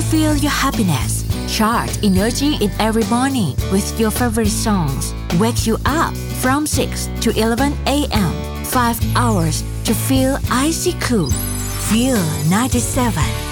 Feel your happiness. Charge energy in every morning with your favorite songs. Wake you up from 6 to 11 a.m. 5 hours to feel icy cool. Feel 97.